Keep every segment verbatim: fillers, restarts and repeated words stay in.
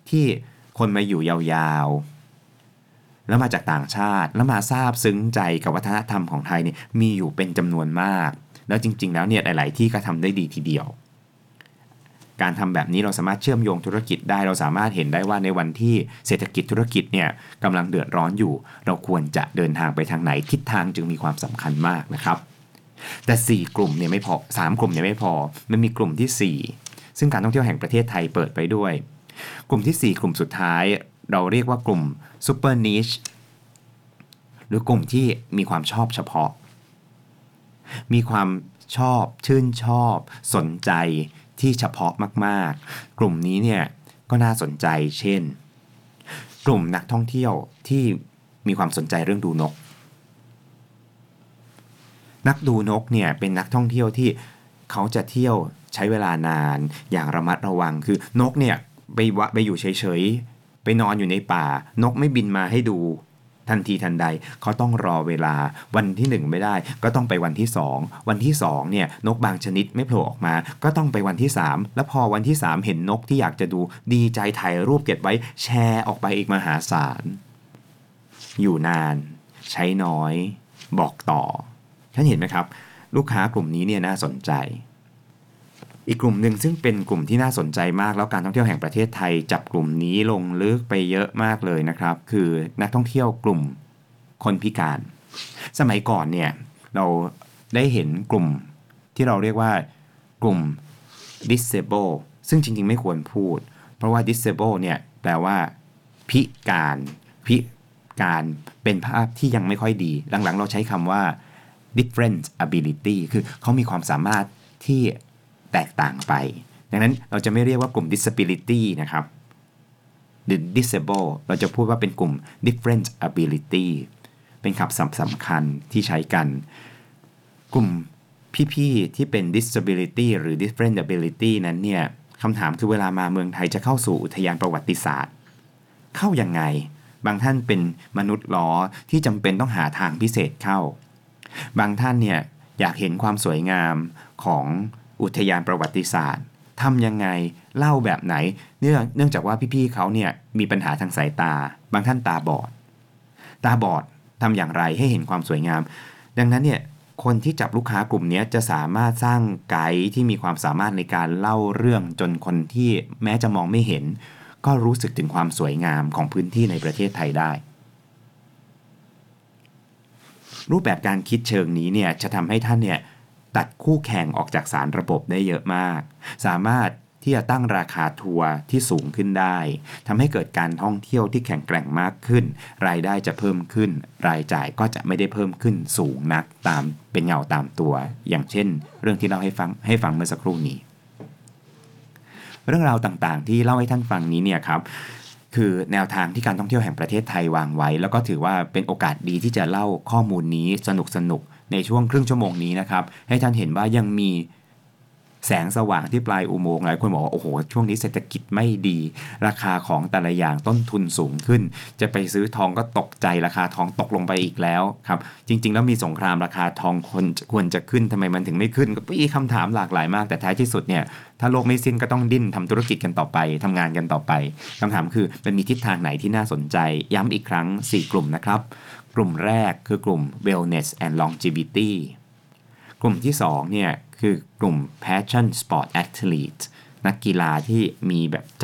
ที่คนมาอยู่ยาวๆแล้วมาจากต่างชาติแล้วมาซาบซึ้งใจกับวัฒนธรรมของไทยเนี่ยมีอยู่เป็นจำนวนมากแล้วจริงๆแล้วเนี่ยหลายๆที่ก็ทำได้ดีทีเดียวการทำแบบนี้เราสามารถเชื่อมโยงธุรกิจได้เราสามารถเห็นได้ว่าในวันที่เศรษฐกิจธุรกิจเนี่ยกำลังเดือดร้อนอยู่เราควรจะเดินทางไปทางไหนทิศทางจึงมีความสำคัญมากนะครับแต่สี่กลุ่มเนี่ยไม่พอสามกลุ่มเนี่ยไม่พอมันมีกลุ่มที่สี่ซึ่งการท่องเที่ยวแห่งประเทศไทยเปิดไปด้วยกลุ่มที่สี่กลุ่มสุดท้ายเราเรียกว่ากลุ่ม Super Niche หรือกลุ่มที่มีความชอบเฉพาะมีความชอบชื่นชอบสนใจที่เฉพาะมากๆกลุ่มนี้เนี่ยก็น่าสนใจเช่นกลุ่มนักท่องเที่ยวที่มีความสนใจเรื่องดูนกนักดูนกเนี่ยเป็นนักท่องเที่ยวที่เขาจะเที่ยวใช้เวลานานอย่างระมัดระวังคือนกเนี่ยไปวะไปอยู่เฉยๆไปนอนอยู่ในป่านกไม่บินมาให้ดูทันทีทันใดเขาต้องรอเวลาวันที่หนึ่งไม่ได้ก็ต้องไปวันที่สองวันที่สองเนี่ยนกบางชนิดไม่โผล่ออกมาก็ต้องไปวันที่สามแล้วพอวันที่สามเห็นนกที่อยากจะดูดีใจถ่ายรูปเก็บไว้แชร์ออกไปอีกมหาศาลอยู่นานใช้น้อยบอกต่อท่านเห็นไหมครับลูกค้ากลุ่มนี้เนี่ยน่าสนใจอีกกลุ่มหนึ่งซึ่งเป็นกลุ่มที่น่าสนใจมากแล้วการท่องเที่ยวแห่งประเทศไทยจับกลุ่มนี้ลงลึกไปเยอะมากเลยนะครับคือนักท่องเที่ยวกลุ่มคนพิการสมัยก่อนเนี่ยเราได้เห็นกลุ่มที่เราเรียกว่ากลุ่ม disable ซึ่งจริงๆไม่ควรพูดเพราะว่า disable เนี่ยแปลว่าพิการพิการเป็นภาพที่ยังไม่ค่อยดีหลังๆเราใช้คำว่า different ability คือเขามีความสามารถที่แตกต่างไปดังนั้นเราจะไม่เรียกว่ากลุ่ม disability นะครับหรือ disable เราจะพูดว่าเป็นกลุ่ม different ability เป็นคำศัพท์สำคัญที่ใช้กันกลุ่มพี่ๆที่เป็น disability หรือ different ability นั้นเนี่ยคำถามคือเวลามาเมืองไทยจะเข้าสู่อุทยานประวัติศาสตร์เข้ายังไงบางท่านเป็นมนุษย์ล้อที่จำเป็นต้องหาทางพิเศษเข้าบางท่านเนี่ยอยากเห็นความสวยงามของอุทยานประวัติศาสตร์ทำยังไงเล่าแบบไหนเนื่องเนื่องจากว่าพี่ๆเขาเนี่ยมีปัญหาทางสายตาบางท่านตาบอดตาบอดทำอย่างไรให้เห็นความสวยงามดังนั้นเนี่ยคนที่จับลูกค้ากลุ่มนี้จะสามารถสร้างไกด์ที่มีความสามารถในการเล่าเรื่องจนคนที่แม้จะมองไม่เห็นก็รู้สึกถึงความสวยงามของพื้นที่ในประเทศไทยได้รูปแบบการคิดเชิงนี้เนี่ยจะทำให้ท่านเนี่ยตัดคู่แข่งออกจากสารระบบได้เยอะมากสามารถที่จะตั้งราคาทัวร์ที่สูงขึ้นได้ทำให้เกิดการท่องเที่ยวที่แข็งแกร่งมากขึ้นรายได้จะเพิ่มขึ้นรายจ่ายก็จะไม่ได้เพิ่มขึ้นสูงนักตามเป็นเงาตามตัวอย่างเช่นเรื่องที่เล่าให้ฟังให้ฟังเมื่อสักครู่นี้เรื่องราวต่างๆที่เล่าให้ท่านฟังนี้เนี่ยครับคือแนวทางที่การท่องเที่ยวแห่งประเทศไทยวางไว้แล้วก็ถือว่าเป็นโอกาสดีที่จะเล่าข้อมูลนี้สนุกๆในช่วงครึ่งชั่วโมงนี้นะครับให้ท่านเห็นว่ายังมีแสงสว่างที่ปลายอุโมงค์หลายคนบอกว่าโอ้โหช่วงนี้เศรษฐกิจไม่ดีราคาของแต่ละอย่างต้นทุนสูงขึ้นจะไปซื้อทองก็ตกใจราคาทองตกลงไปอีกแล้วครับจริงๆแล้วมีสงครามราคาทองคนควรจะขึ้นทำไมมันถึงไม่ขึ้นก็มีคำถามหลากหลายมากแต่ท้ายที่สุดเนี่ยถ้าโลกไม่สิ้นก็ต้องดิ้นทำธุรกิจกันต่อไปทำงานกันต่อไปคำถามคือมันมีทิศทางไหนที่น่าสนใจย้ำอีกครั้งสี่กลุ่มนะครับกลุ่มแรกคือกลุ่ม wellness and longevity กลุ่มที่สองเนี่ยคือกลุ่ม passion sport athlete นักกีฬาที่มีแบบใจ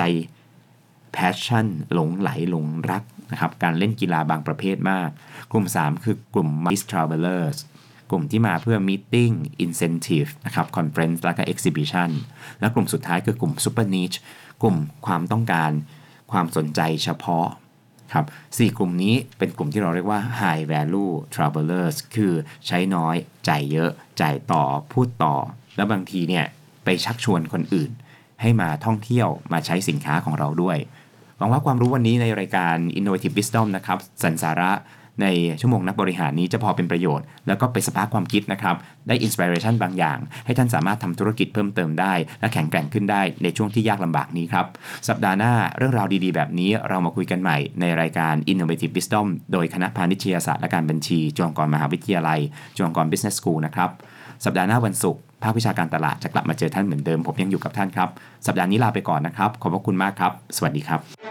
passion หลงไหลหลงรักนะครับการเล่นกีฬาบางประเภทมากกลุ่มสามคือกลุ่ม mass travelers กลุ่มที่มาเพื่อ meeting incentive นะครับ conference และก็ exhibition และกลุ่มสุดท้ายคือกลุ่ม super niche กลุ่มความต้องการความสนใจเฉพาะครับสี่กลุ่มนี้เป็นกลุ่มที่เราเรียกว่า high value travelers คือใช้น้อยจ่ายเยอะจ่ายต่อพูดต่อแล้วบางทีเนี่ยไปชักชวนคนอื่นให้มาท่องเที่ยวมาใช้สินค้าของเราด้วยหวังว่าความรู้วันนี้ในรายการ Innovative Wisdom นะครับสรรสาระในชั่วโมงนักบริหารนี้จะพอเป็นประโยชน์แล้วก็ไปสปาร์คความคิดนะครับได้อินสปิเรชันบางอย่างให้ท่านสามารถทำธุรกิจเพิ่มเติมได้และแข็งแกร่งขึ้นได้ในช่วงที่ยากลำบากนี้ครับสัปดาห์หน้าเรื่องราวดีๆแบบนี้เรามาคุยกันใหม่ในรายการ Innovative Wisdom โดยคณะพาณิชยศาสตร์และการบัญชีจุฬาลงกรณ์มหาวิทยาลัยจุฬาลงกรณ์ Business School นะครับสัปดาห์หน้าวันศุกร์ภาควิชาการตลาดจะกลับมาเจอท่านเหมือนเดิมผมยังอยู่กับท่านครับสัปดาห์นี้ลาไปก่อนนะครับขอบพระคุณมากครับสวัสดีครับ